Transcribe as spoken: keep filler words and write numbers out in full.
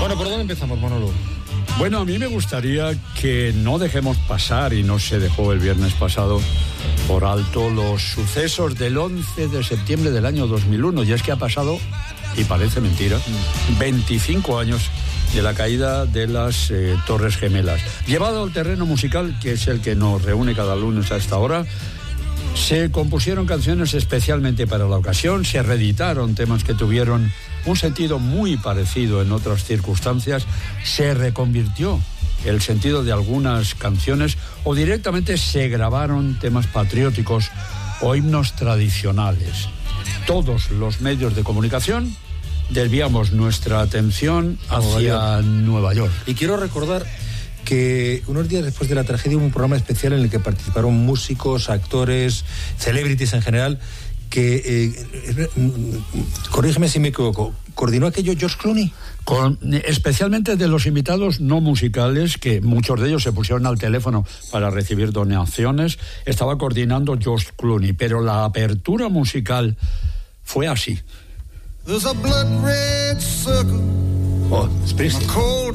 Bueno, ¿por dónde empezamos, Manolo? Bueno, a mí me gustaría que no dejemos pasar, y no se dejó el viernes pasado por alto, los sucesos del once de septiembre del año dos mil uno. Y es que ha pasado, y parece mentira, veinticinco años de la caída de las eh, Torres Gemelas. Llevado al terreno musical, que es el que nos reúne cada lunes a esta hora, se compusieron canciones especialmente para la ocasión, se reeditaron temas que tuvieron un sentido muy parecido en otras circunstancias, se reconvirtió el sentido de algunas canciones o directamente se grabaron temas patrióticos o himnos tradicionales. Todos los medios de comunicación desviamos nuestra atención hacia Nueva York. Y quiero recordar que unos días después de la tragedia hubo un programa especial en el que participaron músicos, actores, celebrities en general, que, eh, corrígeme si me equivoco, ¿coordinó aquello George Clooney? Con, especialmente de los invitados no musicales, que muchos de ellos se pusieron al teléfono para recibir donaciones, estaba coordinando George Clooney, pero la apertura musical fue así. There's a blood red circle. Oh, Springsteen.